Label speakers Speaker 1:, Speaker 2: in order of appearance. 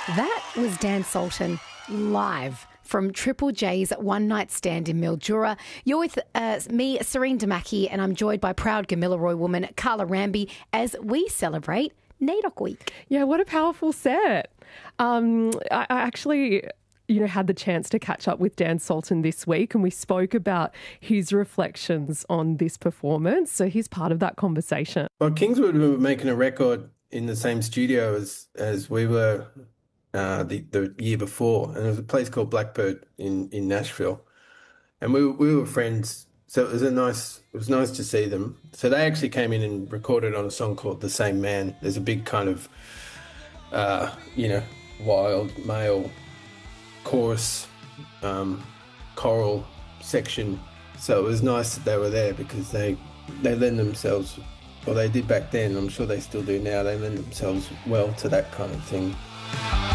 Speaker 1: That was Dan Sultan, live from Triple J's One Night Stand in Mildura. You're with me, Serene Damaki, and I'm joined by proud Gamilaroi woman Carla Ramby as we celebrate NAIDOC Week.
Speaker 2: Yeah, what a powerful set. I actually had the chance to catch up with Dan Sultan this week, and we spoke about his reflections on this performance. So he's part of that conversation.
Speaker 3: Well, Kingswood were making a record in the same studio as we were the year before, and it was a place called Blackbird in Nashville, and we were friends. So it was nice to see them. So they actually came in and recorded on a song called "The Same Man." There's a big kind of wild male chorus, choral section. So it was nice that they were there because they lend themselves, or they did back then, I'm sure they still do now, they lend themselves well to that kind of thing.